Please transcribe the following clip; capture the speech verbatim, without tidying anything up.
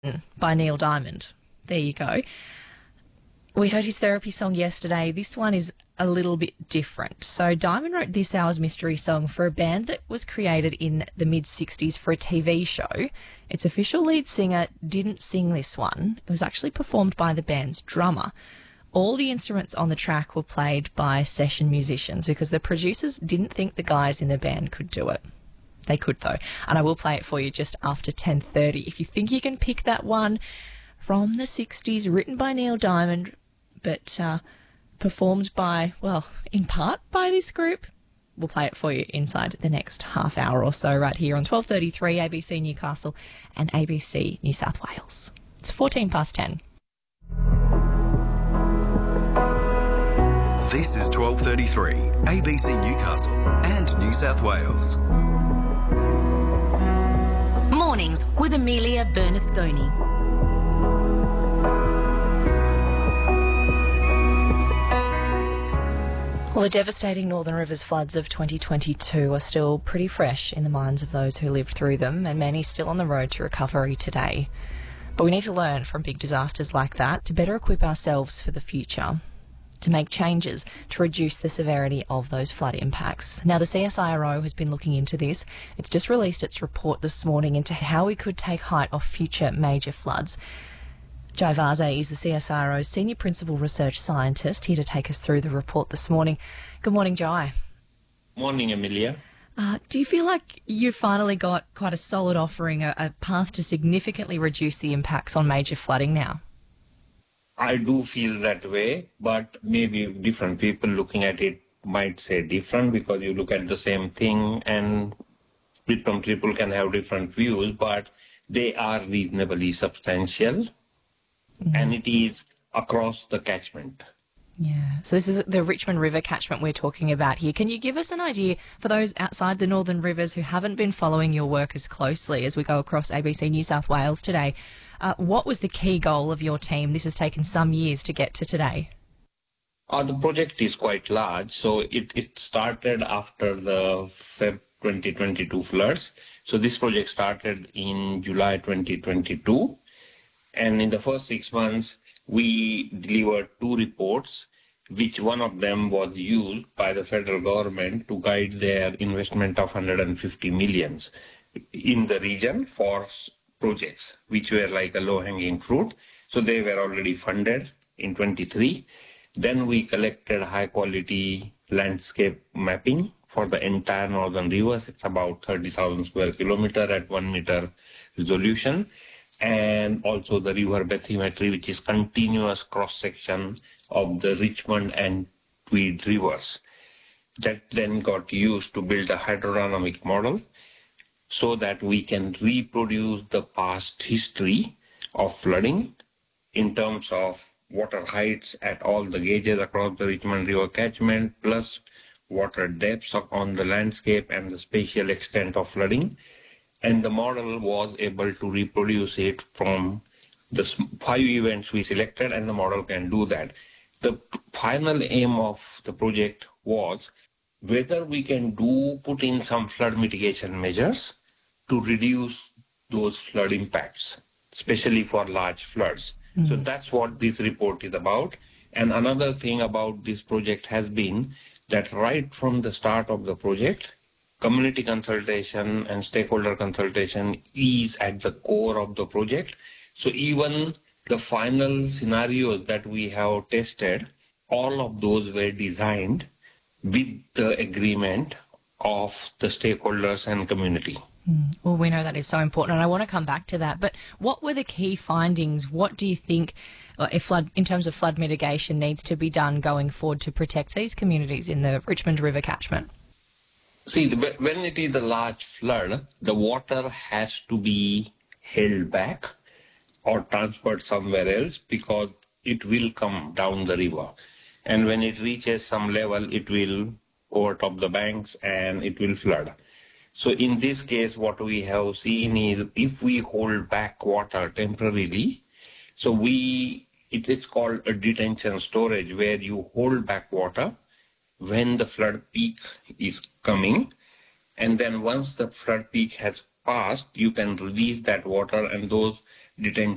by Neil Diamond. There you go. We heard his therapy song yesterday. This one is a little bit different. So Diamond wrote this hour's mystery song for a band that was created in the mid-sixties for a T V show. Its official lead singer didn't sing this one. It was actually performed by the band's drummer. All the instruments on the track were played by session musicians because the producers didn't think the guys in the band could do it. They could, though, and I will play it for you just after ten thirty. If you think you can pick that one from the sixties, written by Neil Diamond, but uh, performed by, well, in part by this group, we'll play it for you inside the next half hour or so right here on twelve thirty-three A B C Newcastle and A B C New South Wales. It's fourteen past ten. This is twelve thirty-three A B C Newcastle and New South Wales. Mornings with Amelia Bernasconi. Well, the devastating Northern Rivers floods of twenty twenty-two are still pretty fresh in the minds of those who lived through them, and many still on the road to recovery today. But we need to learn from big disasters like that to better equip ourselves for the future, to make changes to reduce the severity of those flood impacts. Now, the C S I R O has been looking into this. It's just released its report this morning into how we could take height of future major floods. Jai Vase is the C S I R O's Senior Principal Research Scientist, here to take us through the report this morning. Good morning, Jai. Morning, Amelia. Uh, do you feel like you've finally got quite a solid offering, a, a path to significantly reduce the impacts on major flooding now? I do feel that way, but maybe different people looking at it might say different, because you look at the same thing and different people can have different views, but they are reasonably substantial. Mm. And it is across the catchment. Yeah, so this is the Richmond River catchment we're talking about here. Can you give us an idea for those outside the Northern Rivers who haven't been following your work as closely as we go across A B C New South Wales today? Uh, what was the key goal of your team? This has taken some years to get to today. Uh, the project is quite large, so it, it started after the February twenty twenty-two floods. So this project started in July twenty twenty-two, and in the first six months, we delivered two reports, which one of them was used by the federal government to guide their investment of one hundred fifty millions in the region for projects, which were like a low-hanging fruit. So they were already funded in twenty-three. Then we collected high-quality landscape mapping for the entire Northern Rivers. It's about thirty thousand square kilometer at one meter resolution. And also the river bathymetry, which is continuous cross-section of the Richmond and Tweed rivers. That then got used to build a hydrodynamic model so that we can reproduce the past history of flooding in terms of water heights at all the gauges across the Richmond River catchment, plus water depths on the landscape and the spatial extent of flooding. And the model was able to reproduce it from the five events we selected, and the model can do that. The final aim of the project was whether we can do put in some flood mitigation measures to reduce those flood impacts, especially for large floods. Mm-hmm. So that's what this report is about. And another thing about this project has been that right from the start of the project, community consultation and stakeholder consultation is at the core of the project. So even the final scenarios that we have tested, all of those were designed with the agreement of the stakeholders and community. Mm. Well, we know that is so important, and I want to come back to that. But what were the key findings? What do you think, uh, if flood, in terms of flood mitigation, needs to be done going forward to protect these communities in the Richmond River catchment? See, the, when it is a large flood, the water has to be held back or transferred somewhere else because it will come down the river. And when it reaches some level, it will overtop the banks and it will flood. So in this case, what we have seen is if we hold back water temporarily, so we, it is called a detention storage, where you hold back water when the flood peak is coming, and then once the flood peak has passed, you can release that water and those detention